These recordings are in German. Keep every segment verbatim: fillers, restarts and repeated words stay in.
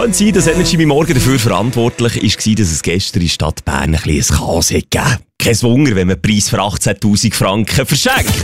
könnte sein, dass Energy bei Morgen dafür verantwortlich war, dass es gestern in der Stadt Bern ein bisschen Chaos hat gegeben. Kein Wunder, wenn man den Preis für achtzehntausend Franken verschenkt.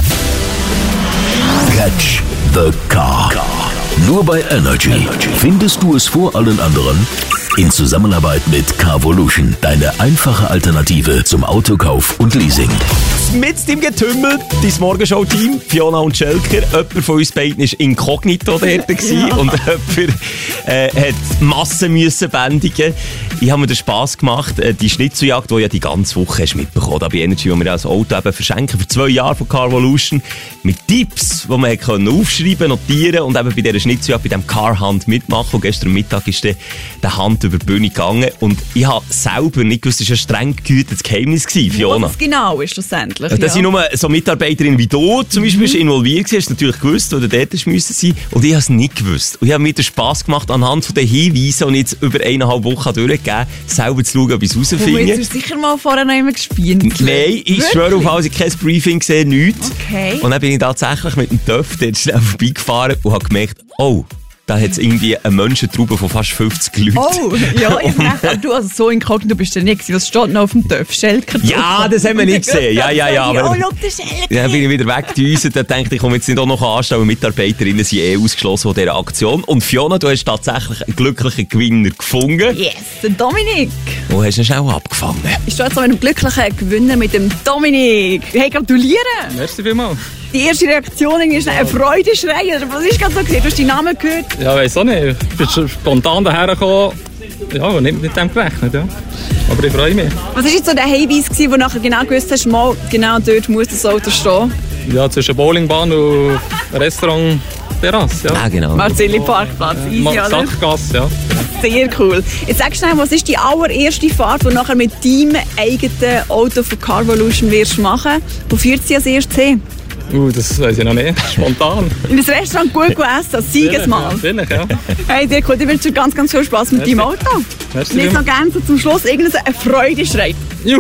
Catch the Car. Nur bei Energy findest du es vor allen anderen in Zusammenarbeit mit Carvolution, deine einfache Alternative zum Autokauf und Leasing. Mit dem Getümmel, dein Morgenshow-Team, Fiona und Schelker. Jemand von uns beiden war inkognito dort ja. Und jemand äh, hat Massen müssen bändigen. Ich habe mir den Spass gemacht, die Schnitzeljagd, die ja die ganze Woche hast mitbekommen hast, bei Energy, wo wir das Auto eben verschenken für zwei Jahre von Carvolution, mit Tipps, die man können aufschreiben, notieren und eben bei dieser Schnitzeljagd, bei diesem Car Hunt mitmachen. Und gestern Mittag ist der, der Hand über die Bühne gegangen und ich habe selber nicht gewusst, das war ein streng gehütetes Geheimnis, Fiona. Was genau ist schlussendlich? Ja, dass ja. ich nur so Mitarbeiterinnen wie du zum Beispiel mhm. involviert war, hast du natürlich gewusst, wo du dort sein müssen. Und ich habe es nicht gewusst. Und ich habe mir den Spass gemacht, anhand von den Hinweisen, die ich jetzt über eineinhalb Wochen durchgegeben selber zu schauen, ob ich es herausfinde. Du hast sicher mal vorher noch immer gespielt. Nein, ich schwöre auf alles, ich habe kein Briefing gesehen, nichts. Okay. Und dann bin ich tatsächlich mit dem Töff dort schnell vorbeigefahren und habe gemerkt, oh, da hat es irgendwie eine Menschentraube von fast fünfzig Leuten. Oh, ja, ich merke, aber du also so inkognito bist du nicht. Was steht noch auf dem Töff? Schelker? Ja, das haben wir nicht gesehen. Ja, ja, ja. Aber oh, Lotte Schelker. Dann bin ich wieder weggedüset. Dann dachte ich, ich komme jetzt nicht auch noch anstellen. Mitarbeiterinnen sind eh ausgeschlossen von dieser Aktion. Und Fiona, du hast tatsächlich einen glücklichen Gewinner gefunden. Yes, der Dominik. Wo hast du ihn schnell abgefangen? Ich stehe jetzt mit einem glücklichen Gewinner, mit dem Dominik. Hey, gratulieren. Merci vielmals. Die erste Reaktion ist ein Freudeschrei. Was ist gerade so gesehen? Du hast die Namen gehört? Ja, weiss auch nicht. Ich bin schon spontan dahergekommen. Ja, aber nicht mit dem gerechnet. Ja. Aber ich freue mich. Was war jetzt so der Hinweis, wo du nachher genau gewusst hast, mal genau dort muss das Auto stehen? Ja, zwischen Bowlingbahn und Restaurant Terrasse. Ja, ah, genau. Marcelli Parkplatz. Easy, oder? Sackgasse, ja. Sehr cool. Jetzt sag schnell, was ist die allererste Fahrt, die du nachher mit deinem eigenen Auto von Carvolution wirst machen? Wo führt sie als erstes hin? Uh, das weiss ich noch nicht. Spontan. In das Restaurant gut essen, als Siegesmal. Natürlich, ja. Hey, sehr cool. Ich wünsche dir ganz, ganz viel Spass mit deinem Auto. Merci. Und jetzt noch gerne so zum Schluss irgendeinen Freudeschrei. Juhu!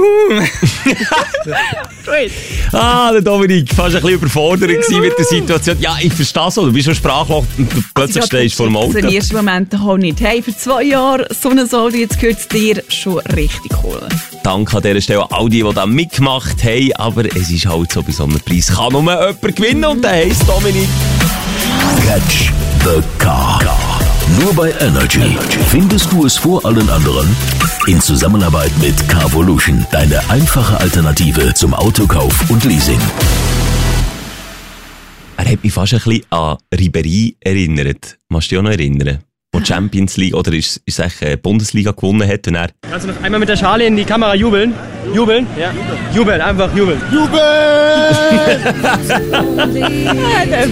Gut. Ah, der Dominik, fast ein bisschen überfordert gewesen mit der Situation. Ja, ich verstehe so, du bist schon sprachlos und du plötzlich also, stehst vor dem Auto. Also, im ersten Moment auch nicht. Hey, für zwei Jahre so eine Auto, jetzt gehört es dir schon richtig cool. Danke an dieser Stelle all die, die da mitgemacht haben, aber es ist halt so, bei so einem Preis kann nur jemand gewinnen und der heisst Dominik. Catch the Car. Nur bei Energy findest du es vor allen anderen in Zusammenarbeit mit Carvolution, deine einfache Alternative zum Autokauf und Leasing. Er hat mich fast ein bisschen an Ribéry erinnert. Kannst du dich auch noch erinnern? Wo die Champions League oder ist, ist es die Bundesliga gewonnen hat. Und er Kannst du noch einmal mit der Schale in die Kamera jubeln? Jubeln? Ja. Jubeln, einfach jubeln. Jubeln!